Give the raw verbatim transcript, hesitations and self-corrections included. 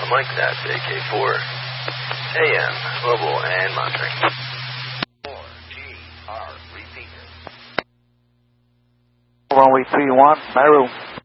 Mike, that's A K four A M, mobile and monitoring. four G R, repeat. Runway three one, my room.